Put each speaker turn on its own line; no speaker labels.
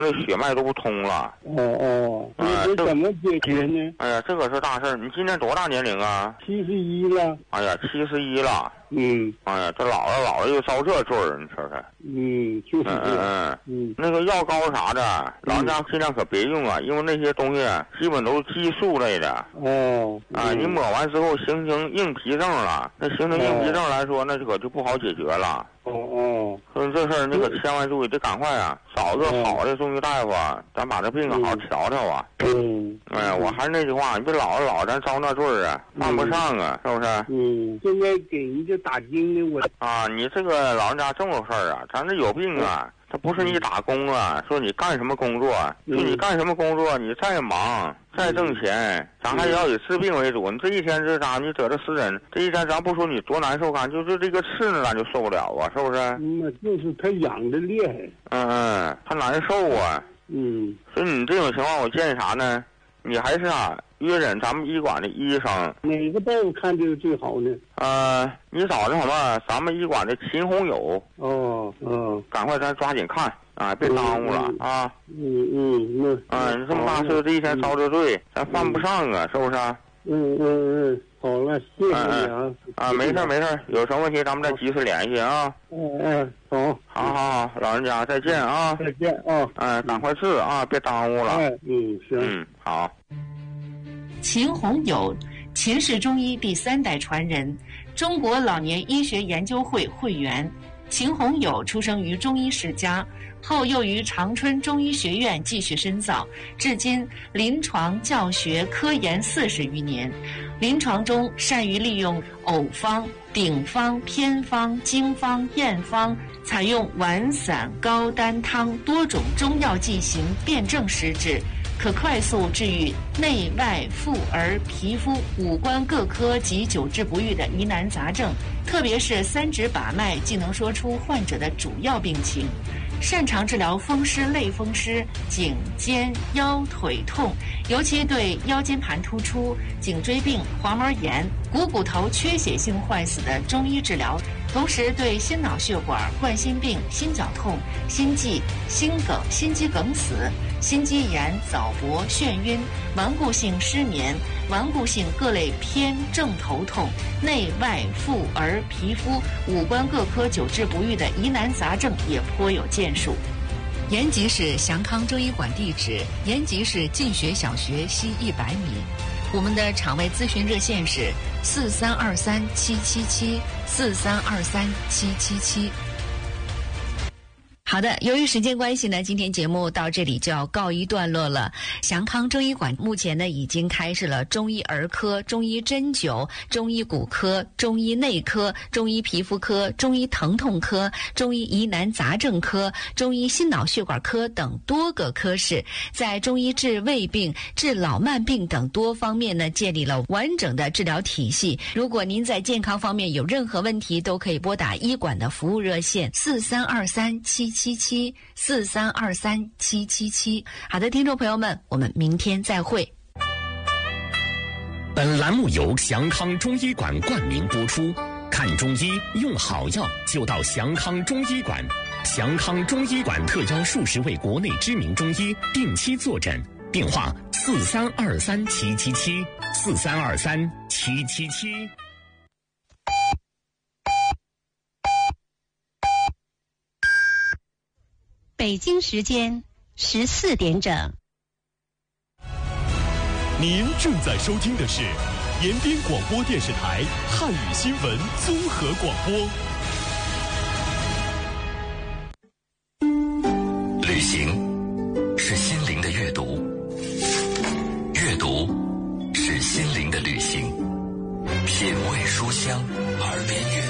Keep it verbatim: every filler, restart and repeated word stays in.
那血脉都不通了。
哦哦，那这怎么解决呢？
哎呀，这个是大事儿。你今年多大年龄啊？
七十一了。
哎呀，七十一了。
嗯。
哎呀，这老了老了又遭这罪儿，你说说。
嗯，就是这样。
嗯嗯
嗯。
那个药膏啥的，老人家尽量可别用啊，因为那些东西基本都是激素类的。
哦。
啊，你抹完之后形成硬皮症了，那形成硬皮症来说，那这可就不好解决了。
哦哦。
所以这事儿那个千万注意，得赶快啊，找个好的中医大夫啊，咱把这病好好调调啊。
嗯。
哎呀，我还是那句话，你别老了老咱遭那罪儿啊，犯不上啊，是不是？
嗯。现在给人家打针的我。
啊，你这个老人家这么回事儿啊，咱这有病啊。他不是你打工啊，说你干什么工作，就你干什么工作，你再忙再挣钱，咱还要以治病为主。你这一天这咋，你搁这湿疹，这一天咱不说你多难受干，就是这个刺呢，咱就受不了啊，是不是？
那就是他痒的厉害。
嗯嗯，他难受啊。
嗯。
所以你这种情况，我建议啥呢？你还是啊，约诊咱们医馆的医生。
哪个大夫看这个最好呢？
呃，你找那什么，咱们医馆的秦红友。
哦，嗯，
赶快咱抓紧看啊，别耽误了、
嗯、
啊。
嗯嗯，那
啊，你这么大岁数，这一天遭这罪，嗯、咱犯不上啊，是不是？
嗯嗯嗯，好了，谢谢你啊。
嗯、啊，没事没事，有什么问题咱们再及时联系啊。
嗯嗯，好，
好好好，老人家再见啊。
再见啊。
嗯，赶快治啊，别耽误了。
哎，嗯，行。
嗯，好。
秦红友，秦氏中医第三代传人，中国老年医学研究会会员。秦红友出生于中医世家，后又于长春中医学院继续深造，至今临床教学科研四十余年。临床中善于利用偶方、顶方、偏方、经方、验方，采用丸散、膏丹汤多种中药剂型辨证施治，可快速治愈内外妇儿皮肤五官各科及久治不愈的疑难杂症，特别是三指把脉既能说出患者的主要病情。擅长治疗风湿、类风湿、颈肩腰腿痛，尤其对腰间盘突出、颈椎病、滑膜炎、股骨头缺血性坏死的中医治疗，同时对心脑血管、冠心病、心绞痛、心悸、心梗、心肌梗死、心肌炎、早搏、眩晕、顽固性失眠、顽固性各类偏正头痛、内外妇儿皮肤五官各科久治不愈的疑难杂症也颇有建树。延吉市祥康中医馆地址：延吉市进学小学西一百米。我们的场外咨询热线是四三二三七七七四三二三七七七。好的，由于时间关系呢，今天节目到这里就要告一段落了。祥康中医馆目前呢已经开设了中医儿科、中医针灸、中医骨科、中医内科、中医皮肤科、中医疼痛科、中医疑难杂症科、中医心脑血管科等多个科室，在中医治胃病、治老慢病等多方面呢建立了完整的治疗体系。如果您在健康方面有任何问题，都可以拨打医馆的服务热线四三二三七七七四三二三七七七。好的，听众朋友们，我们明天再会。
本栏目由祥康中医馆冠名播出。看中医用好药就到祥康中医馆。祥康中医馆特邀数十位国内知名中医定期坐诊，电话四三二三七七七四三二三七七七。
北京时间十四点整。
您正在收听的是延边广播电视台汉语新闻综合广播。
旅行是心灵的阅读，阅读是心灵的旅行。品味书香，耳边乐。